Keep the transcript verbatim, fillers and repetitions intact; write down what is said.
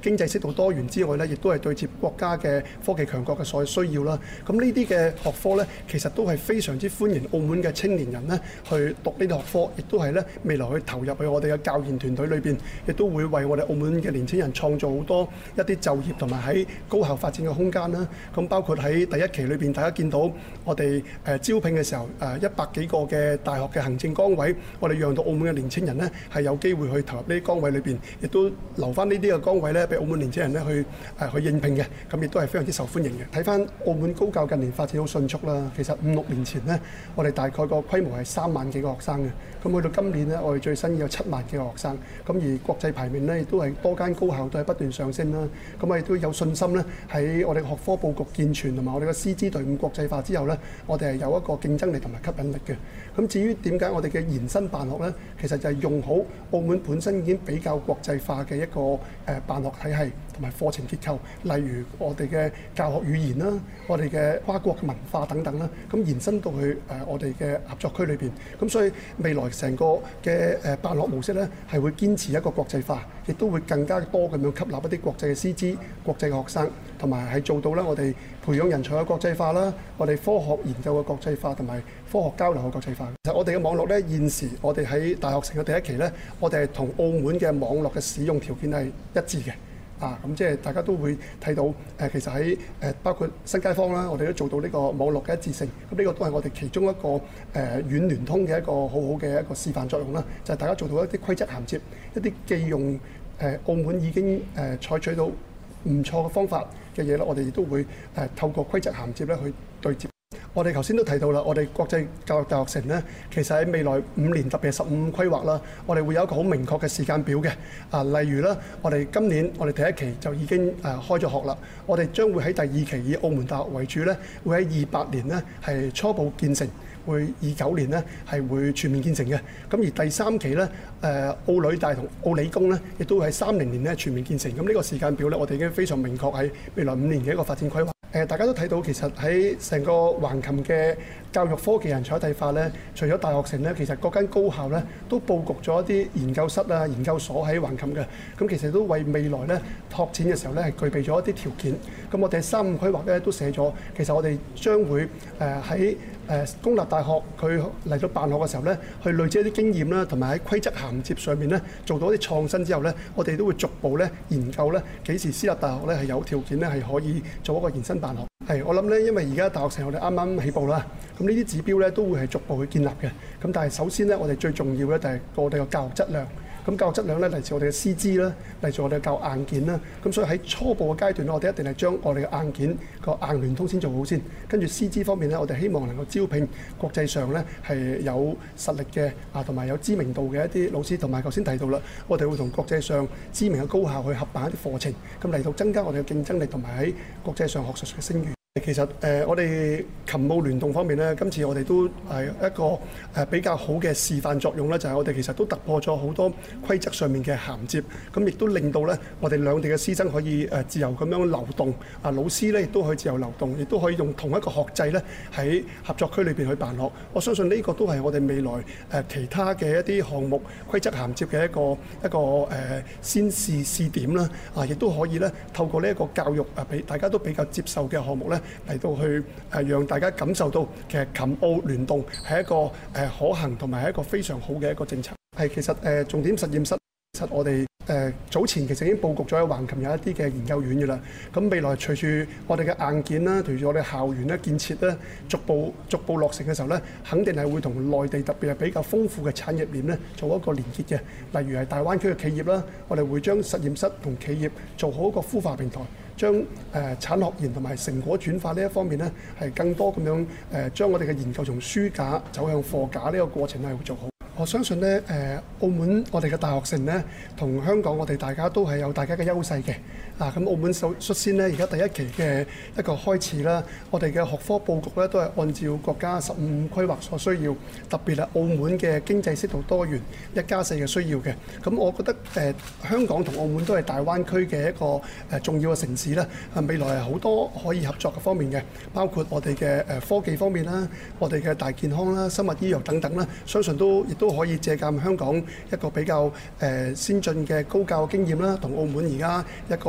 經濟適度多元之外咧，亦都係對接國家嘅科技強國嘅所需要啦。咁呢啲嘅學科咧，其實都係非常之歡迎澳門嘅青年人咧去讀呢啲學科，亦都係咧未來去投入去我哋嘅教研團隊裏邊，亦都會為我哋澳門嘅年輕人創造好多一啲就業同埋喺高校發展嘅空間啦。咁包括喺第一期裏邊，大家見到我哋誒招聘嘅時候，誒一百幾個嘅大學嘅行政崗位，我哋讓到澳門嘅年輕人咧係有機會去投入呢啲崗位裏邊，亦都留翻呢啲嘅崗位咧俾澳門年輕人咧去誒去應聘嘅，咁亦都係非常之受歡迎嘅。睇翻澳門高教近年發展好迅速啦，其實五六年前呢，我哋大概個規模係三萬幾個學生嘅，咁去到今年呢，我哋最新有七萬幾個學生，咁而國際排名呢，亦都係多間高校都係不斷上升啦，咁我哋都有信心呢，喺我哋學科佈局健全同埋我哋嘅師資隊伍國際化之後呢，我哋係有一個競爭力同埋吸引力嘅。咁至於點解我哋嘅延伸辦學呢？其實就係用好澳門本身已經比較國際化嘅一個誒辦學體系同埋課程結構，例如我哋嘅教學語言啦，我哋嘅跨國文化等等啦，咁延伸到去誒我哋嘅合作區裏邊。咁所以未來成個嘅誒辦學模式咧，係會堅持一個國際化，亦都會更加多咁樣吸納一啲國際嘅師資、國際嘅學生，同埋係做到咧我哋培養人才嘅國際化啦，我哋科學研究嘅國際化同埋科學交流嘅國際化。其實我哋嘅網絡咧，現時我哋喺大學城嘅第一期咧，我哋係同澳門嘅網絡嘅使用條件係一致嘅。啊，咁即係大家都會睇到誒、呃，其實喺誒、呃、包括新街坊啦，我哋都做到呢個網絡嘅一致性。咁呢個都係我哋其中一個誒、呃、軟聯通嘅一個好好嘅一個示範作用啦。就係、是、大家做到一啲規則銜接，一啲既用誒、呃、澳門已經誒、呃、採取到唔錯嘅方法嘅嘢啦，我哋亦都會誒、呃、透過規則銜接咧去對接。我哋頭先都提到啦，我哋國際教育大學城呢，其實喺未來五年，特別係十五規劃啦，我哋會有一個好明確嘅時間表嘅。啊，例如啦，我哋今年我哋第一期就已經誒開咗學啦，我哋將會喺第二期以澳門大學為主呢，會喺二八年呢係初步建成，會二九年呢係會全面建成嘅。咁而第三期呢，誒澳女大同澳理工呢，亦都會喺三零年呢全面建成。咁呢個時間表呢，我哋已經非常明確喺未來五年嘅一個發展規劃。誒，大家都睇到其實喺成個橫琴嘅教育科技人才一體化咧，除咗大學城咧，其實各間高校咧都佈局咗一啲研究室啊、研究所喺橫琴嘅。咁其實都為未來咧拓展嘅時候咧係具備咗一啲條件。咁我哋三五規劃咧都寫咗，其實我哋將會誒喺誒公立大學佢嚟到辦學嘅時候咧，去累積一啲經驗啦，同埋喺規則銜接上面咧做到一啲創新之後咧，我哋都會逐步咧研究咧幾時私立大學咧係有條件咧係可以做一個延伸辦學。係，我諗咧，因為而家大學城我哋啱啱起步啦，咁呢啲指標咧都會係逐步去建立嘅。咁但係首先咧，我哋最重要咧就係我哋嘅教學質量。咁教學質量咧嚟自我哋嘅師資啦，嚟自我哋嘅教學硬件啦。咁所以喺初步嘅階段咧，我哋一定係將我哋嘅硬件個硬聯通先做好先。跟住師資方面咧，我哋希望能夠招聘國際上咧係有實力嘅啊，同埋有知名度嘅一啲老師。同埋頭先提到啦，我哋會同國際上知名嘅高校去合辦一啲課程，咁嚟到增加我哋嘅競爭力同埋喺國際上學術嘅聲譽。其實誒、呃，我哋琴澳聯動方面咧，今次我哋都係一個誒、呃、比較好嘅示範作用咧，就係、是、我哋其實都突破咗好多規則上面嘅銜接，咁亦都令到咧我哋兩地嘅師生可以誒自由咁樣流動，啊老師咧亦都可以自由流動，亦都可以用同一個學制咧喺合作區裏邊去辦學。我相信呢個都係我哋未來誒、呃、其他嘅一啲項目規則銜接嘅一個一個誒、呃、先試試點啦，啊亦都可以咧透過呢一個教育啊，俾大家都比較接受嘅項目咧。嚟到去誒，讓大家感受到其實琴澳聯動係一個誒可行同埋係一個非常好嘅一個政策。係其實誒重點實驗室，其實我哋誒早前其實已經佈局咗喺橫琴有一啲嘅研究院嘅啦。咁未來隨住我哋嘅硬件啦，隨住我哋校園咧建設咧，逐步逐步落成嘅時候咧，肯定係會同內地特別係比較豐富嘅產業鏈咧做一個連結嘅。例如係大灣區嘅企業啦，我哋會將實驗室同企業做好一個孵化平台。將誒、呃、產學研同埋成果轉化呢一方面咧，係更多咁樣誒、呃，將我哋嘅研究從書架走向貨架呢個過程係會做好。我相信咧誒、呃，澳門我哋嘅大學城咧，同香港我哋大家都係有大家嘅優勢嘅。啊，咁澳門首率先咧，而家第一期嘅一個開始啦，我哋嘅學科佈局咧都係按照國家十五規劃所需要，特別係澳門嘅經濟適度多元一加四嘅需要嘅。咁我覺得誒、呃、香港同澳門都係大灣區嘅一個誒、呃、重要嘅城市啦。啊，未來係好多可以合作嘅方面嘅，包括我哋嘅誒科技方面啦，我哋嘅大健康啦、生物醫藥等等啦，相信都亦都可以借鑑香港一個比較誒、呃、先進嘅高教經驗啦，同澳門而家一個